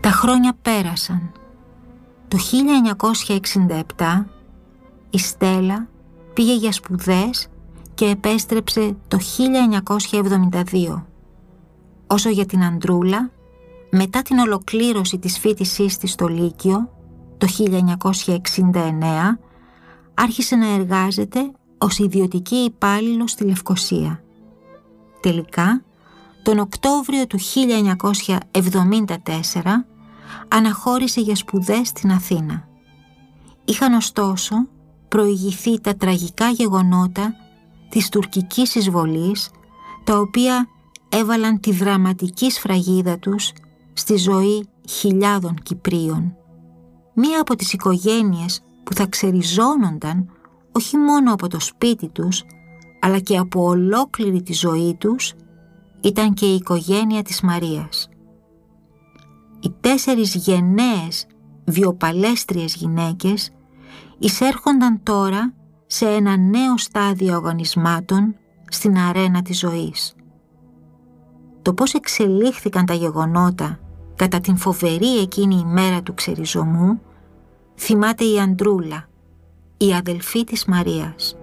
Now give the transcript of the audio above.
Τα χρόνια πέρασαν. Το 1967 η Στέλλα πήγε για σπουδές και επέστρεψε το 1972. Όσο για την Αντρούλα, μετά την ολοκλήρωση της φοιτησής της στο Λύκειο, το 1969, άρχισε να εργάζεται ως ιδιωτική υπάλληλος στη Λευκωσία. Τελικά, τον Οκτώβριο του 1974, αναχώρησε για σπουδές στην Αθήνα. Είχαν ωστόσο προηγηθεί τα τραγικά γεγονότα της τουρκικής εισβολής, τα οποία έβαλαν τη δραματική σφραγίδα τους στη ζωή χιλιάδων Κυπρίων. Μία από τις οικογένειες που θα ξεριζώνονταν όχι μόνο από το σπίτι τους, αλλά και από ολόκληρη τη ζωή τους, ήταν και η οικογένεια της Μαρίας. Οι 4 γενναίες βιοπαλέστριες γυναίκες εισέρχονταν τώρα σε ένα νέο στάδιο αγωνισμάτων στην αρένα της ζωής. Το πώς εξελίχθηκαν τα γεγονότα κατά την φοβερή εκείνη ημέρα του ξεριζωμού θυμάται η Αντρούλα, η αδελφή της Μαρίας.